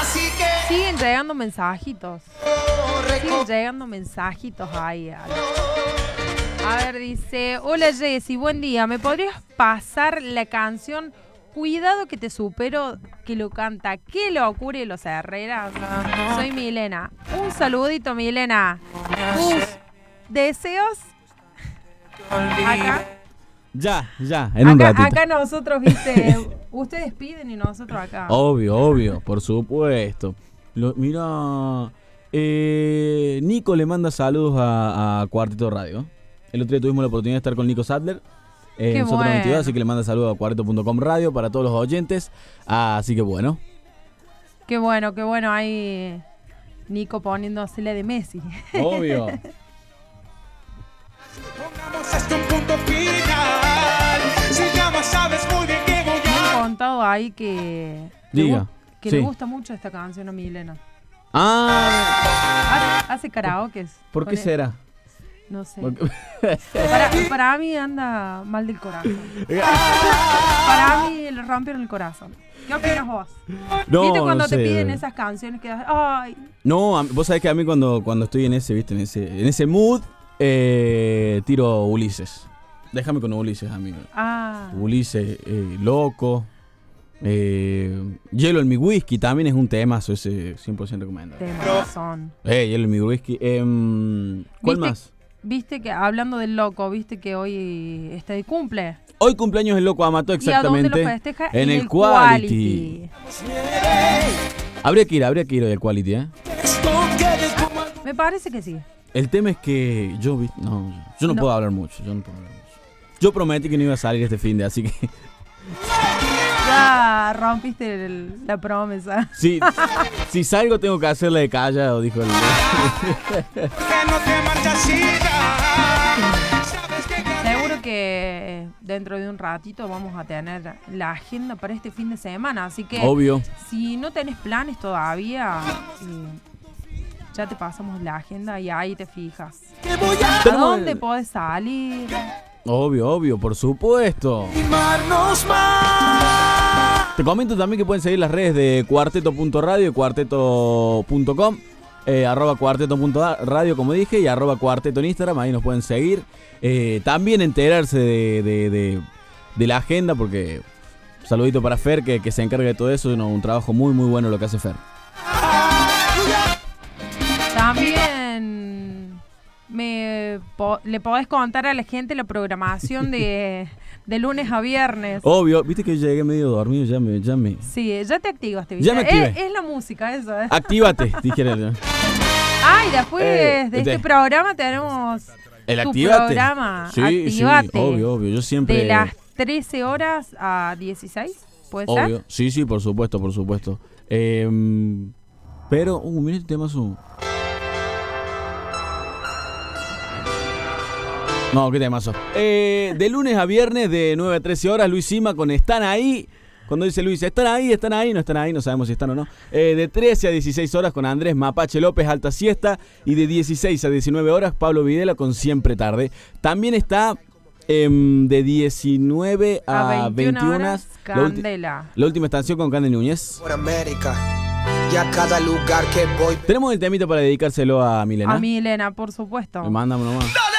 Siguen llegando mensajitos. Siguen llegando mensajitos ahí. A ver, dice: hola Jessy, buen día. ¿Me podrías pasar la canción Cuidado que te supero, que lo canta Qué locura y los Herreras? Soy Milena. Un saludito, Milena. Tus deseos acá. Ya, en un ratito. Acá nosotros, viste, ustedes piden y nosotros acá. Obvio, por supuesto. Mira, Nico le manda saludos a Cuarteto Radio. El otro día tuvimos la oportunidad de estar con Nico Sadler en Soto 92, así que le manda saludos a cuarteto.com radio para todos los oyentes. Así que bueno. Qué bueno, ahí Nico poniéndosele de Messi. Obvio. Pongamos esto en punto final. Si llamas, sabes muy bien que voy Me a... han contado ahí que Diga. que Sí. le gusta mucho esta canción a Milena. Ah, Hace karaoke. ¿por qué será? No sé. Porque- Para mí anda mal del corazón. Para mí le rompieron el corazón. ¿Qué opinas vos? No, ¿Viste cuando no te sé. piden esas canciones que ay? No, vos sabés que a mí cuando estoy en ese, ¿viste? En ese mood, tiro Ulises. Déjame con Ulises, amigo. Ulises, loco. Hielo en mi whisky también es un temazo, ese 100% recomendado. Temazón. Hielo en mi whisky. ¿Cuál más? Viste que, hablando del loco, viste que hoy está de cumple. Hoy cumpleaños el loco Amato, exactamente. ¿Y a dónde lo festeja? En el Quality. Habría que ir hoy al Quality, ¿eh? Me parece que sí. El tema es que yo no puedo hablar mucho. Yo prometí que no iba a salir este fin de, así que... Ya rompiste la promesa. Sí, si salgo tengo que hacerle de callado, dijo el... Seguro que dentro de un ratito vamos a tener la agenda para este fin de semana, así que... Obvio. Si no tenés planes todavía, ya te pasamos la agenda y ahí te fijas. ¿A dónde podés salir? Obvio, por supuesto. Te comento también que pueden seguir las redes de cuarteto.radio y cuarteto.com, @cuarteto.radio como dije, y @cuarteto en Instagram, ahí nos pueden seguir. También enterarse de la agenda, porque saludito para Fer que se encarga de todo eso, un trabajo muy bueno lo que hace Fer. También le podés contar a la gente la programación de lunes a viernes. Obvio, viste que llegué medio dormido, ya me... Sí, ya te activaste, ¿viste? Ya me activé. Es la música, eso. Actívate, dijera. Y después de este programa tenemos El tu Actívate. programa. Sí, Actívate. obvio, yo siempre... De las 13 horas a 16, ¿puede ser? Obvio, sí, por supuesto. Pero, mira este tema No, qué temazo. De lunes a viernes de 9 a 13 horas, Luis Sima con Están Ahí. Cuando dice Luis, ¿están ahí, no están ahí? No sabemos si están o no. De 13 a 16 horas con Andrés Mapache López, Alta Siesta. Y de 16 a 19 horas, Pablo Videla con Siempre Tarde. También está de 19 a 21 horas, Candela. La última estación con Cande Núñez. Por América, y a cada lugar que voy. Tenemos el temita para dedicárselo a Milena. A Milena, por supuesto. Mándame nomás.